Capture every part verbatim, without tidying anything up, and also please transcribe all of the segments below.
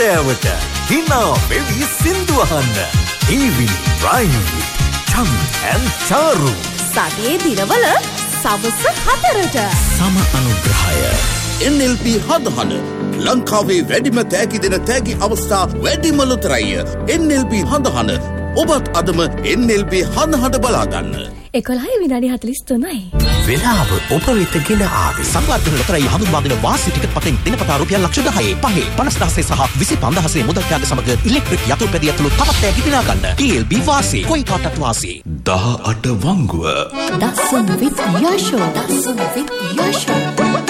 කෑවට hina වෙවි සින්දු අහන්න. ඊවිනි රයිවි චම් and චාරු. සගේ දිනවල සවස් හතරට සම අනුග්‍රහය N L P හදහඩ ලංකාවේ වැඩිම තෑගි දෙන තෑගි අවස්ථා වැඩිම ලොතරැය. N L P හදහඩ ඔබත් අදම N L P හදහඩ බලාගන්න. එකොළහයි විනාඩි හතළිස් තුනයි. වෙලාව ඔබ වෙත ගෙන ආවේ සංවර්ධන ලොතරැයි හඳුන්වාගෙන වාසි ටිකට් පතෙන් දිනපතා රුපියල් ලක්ෂ දහයේ පහේ පනස් දහසේ සහ විසි පන්දහසේ මුදල් ත්‍යාග සමග ඉලෙක්ට්‍රික් යතුරු පැදිය ඇතුළු තවත් තෑගි දිනා ගන්න. T L B වාසි කොයි කාටත් වාසි. දහ අට වංගුව දසුන් with යෂෝ දසුන් with යෂෝ.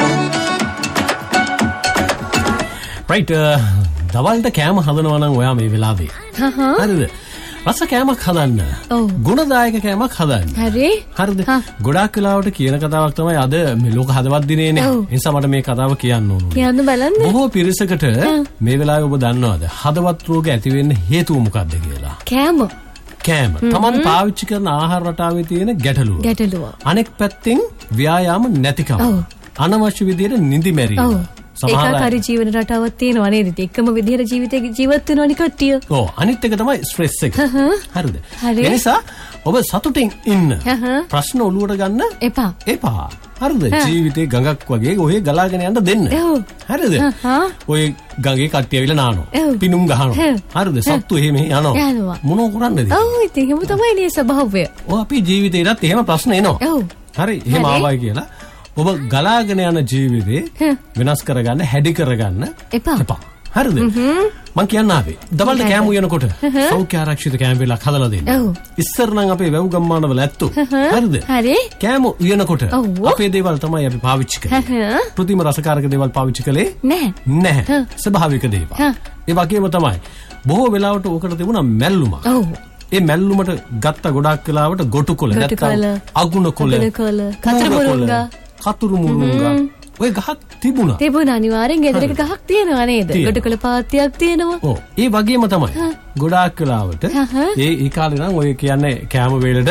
right දවල්ට කෑම හදනවා නම් ඔයා මේ වෙලාවේ හරිද රස කෑමක් හදන්න ගුණදායක කෑමක් හදන්න හරි හරිද ගොඩාක් වෙලාවට කියන කතාවක් තමයි අද මේ ලෝක හදවත් දිනේනේ ඒ නිසා මට මේ කතාව කියන්න ඕන කියන්න බලන්න බොහෝ පිරිසකට මේ වෙලාවේ ඔබ දන්නවද හදවත් රෝග ඇති වෙන්න හේතුව මොකක්ද කියලා කෑම කෑම තමන් පාවිච්චි කරන ආහාර රටාවේ තියෙන ගැටලුව ගැටලුව අනෙක් පැත්තෙන් ව්‍යායාම නැතිකම අනවශ්‍ය විදිහට නිදි මැරීම ඒකාකාරී ජීවන රටාවක් තියෙනවා නේද? එකම විදිහට ජීවිතේ ජීවත් වෙනවනි කට්ටිය. ඔව් අනිත් එක තමයි ස්ට්‍රෙස් එක. හරිද? ඒ නිසා ඔබ සතුටින් ඉන්න. ප්‍රශ්න ඔලුවට ගන්න එපා. එපා. හරිද? ජීවිතේ ගඟක් වගේ ඔය ගලාගෙන යන්න දෙන්න. හරිද? ඔය ගඟේ කට්ටිය ඇවිල්ලා නානවා. පිනුම් ගහනවා. හරිද? සත්තු එහෙම යනවා. මොනව කරන්නද? ඔව් ඉතින් එහෙම තමයි නේ ස්වභාවය. ඔව් අපේ ජීවිතේටත් එහෙම ප්‍රශ්න එනවා. ඔව්. හරි එහෙම ආවයි කියලා ඔබ ගලාගෙන යන ජීවිතේ වෙනස් කරගන්න හැඩි කරගන්න එපා. එපා. හරිද? මං කියන්න ආවේ. දවල්ට කෑම උයනකොට සෞඛ්‍ය ආරක්ෂිත කෑම වේලක් හදලා දෙන්න. ඉස්සර නම් අපේ වැව් ගම්මානවල ඇත්තෝ. හරිද? හරි. කෑම උයනකොට අපේ දේවල් තමයි අපි පාවිච්චි කරන්නේ. කෘත්‍රිම රසකාරක දේවල් පාවිච්චි කළේ නැහැ. නැහැ. ස්වභාවික දේවල්. ඒ වගේම තමයි බොහෝ වෙලාවට ඕකට තිබුණා මැල්ලුමක්. ඔව්. ඒ මැල්ලුමට ගත්ත ගොඩාක් වෙලාවට ගොටු කොළ නැත්නම් අගුණ කොළ කතර මුරුංගා කතුරු මුරුංගා ඔය ගහක් තිබුණා. තිබුණා අනිවාර්යෙන් ගෙදරක ගහක් තියෙනවා නේද? ගොඩකොළ පාත්තියක් තියෙනවා. ඔව්. ඒ වගේම තමයි. ගොඩාක් වෙලාවට ඒ ඒ කාලේ නම් ඔය කියන්නේ කෑම වේලට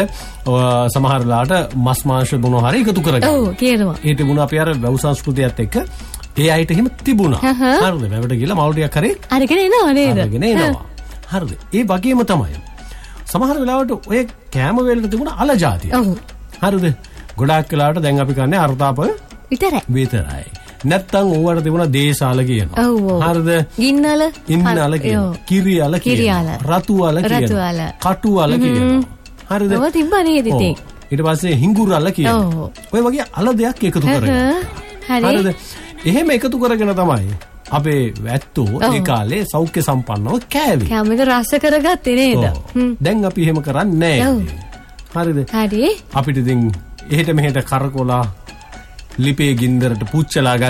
සමහර වෙලාවට මස් මාංශ මොනවා හරි එකතු කරගන්න. ඔව් කියනවා. ඒ තිබුණා අපි අර වැව් සංස්කෘතියත් එක්ක ඒ අයිට එහෙම තිබුණා. හරිද? වැවට ගිහලා මවු ටිකක් හරි අරගෙන එනවා නේද? අරගෙන එනවා. හරිද? ඒ වගේම තමයි. සමහර වෙලාවට ඔය කෑම වේලට තිබුණ අල జాතිය. ඔව්. හරිද? ගොඩාක් වෙලාවට දැන් අපි කන්නේ අර්ථාප විතරයි. විතරයි. නැත්තම් ඕවට තිබුණ දේශාල කියනවා. හරිද? ගින්නල, ඉන්නල කියනවා. කිරියල කියනවා. රතුවල කියනවා. කටුවල කියනවා. හරිද? ඔය තිබ්බා නේද ඉතින්? ඊට පස්සේ හිඟුරල කියනවා. ඔය වගේ අල දෙයක් එකතු කරගෙන. හරිද? එහෙම එකතු කරගෙන තමයි අපේ වැත්තෝ ඒ කාලේ සෞඛ්‍ය සම්පන්නව කෑවේ. කෑම එක රස කරගත්තේ නේද? දැන් අපි එහෙම කරන්නේ නැහැ. හරිද? හරි. අපිට ඉතින් එහෙට මෙහෙට කරකොලා ලිපේ ගින්දරට පුච්චලා